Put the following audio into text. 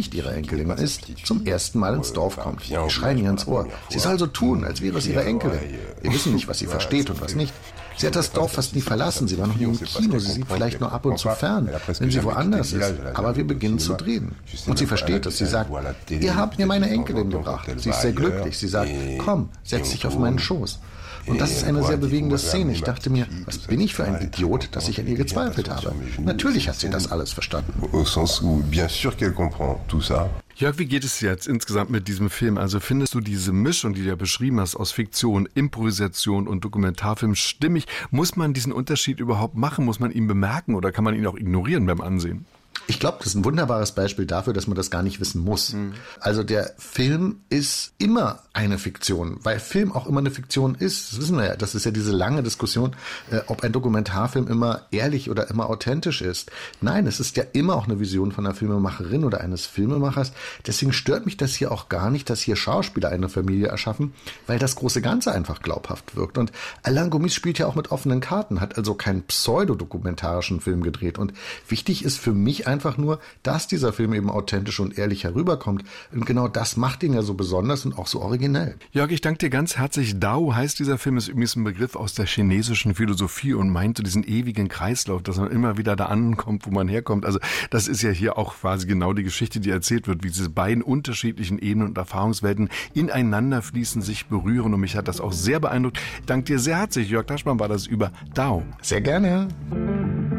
nicht ihre Enkelin ist, zum ersten Mal ins Dorf kommt. Wir schreien ihr ins Ohr. Sie soll so tun, als wäre es ihre Enkelin. Wir wissen nicht, was sie versteht und was nicht. Sie hat das Dorf fast nie verlassen. Sie war noch nie im Kino. Sie sieht vielleicht nur ab und zu fern, wenn sie woanders ist. Aber wir beginnen zu drehen. Und sie versteht es. Sie sagt, ihr habt mir meine Enkelin gebracht. Sie ist sehr glücklich. Sie sagt, komm, setz dich auf meinen Schoß. Und das ist eine sehr bewegende Szene. Ich dachte mir, was bin ich für ein Idiot, dass ich an ihr gezweifelt habe. Natürlich hat sie das alles verstanden. Jörg, wie geht es dir jetzt insgesamt mit diesem Film? Also findest du diese Mischung, die du ja beschrieben hast, aus Fiktion, Improvisation und Dokumentarfilm stimmig? Muss man diesen Unterschied überhaupt machen? Muss man ihn bemerken oder kann man ihn auch ignorieren beim Ansehen? Ich glaube, das ist ein wunderbares Beispiel dafür, dass man das gar nicht wissen muss. Also der Film ist immer eine Fiktion, weil Film auch immer eine Fiktion ist. Das wissen wir ja. Das ist ja diese lange Diskussion, ob ein Dokumentarfilm immer ehrlich oder immer authentisch ist. Nein, es ist ja immer auch eine Vision von einer Filmemacherin oder eines Filmemachers. Deswegen stört mich das hier auch gar nicht, dass hier Schauspieler eine Familie erschaffen, weil das große Ganze einfach glaubhaft wirkt. Und Alain Gomis spielt ja auch mit offenen Karten, hat also keinen pseudodokumentarischen Film gedreht. Und wichtig ist für mich einfach nur, dass dieser Film eben authentisch und ehrlich herüberkommt. Und genau das macht ihn ja so besonders und auch so originell. Jörg, ich danke dir ganz herzlich. Dao heißt dieser Film, ist übrigens ein Begriff aus der chinesischen Philosophie und meint so diesen ewigen Kreislauf, dass man immer wieder da ankommt, wo man herkommt. Also das ist ja hier auch quasi genau die Geschichte, die erzählt wird, wie diese beiden unterschiedlichen Ebenen und Erfahrungswelten ineinander fließen, sich berühren. Und mich hat das auch sehr beeindruckt. Ich danke dir sehr herzlich. Jörg Taschmann war das über Dao. Sehr gerne.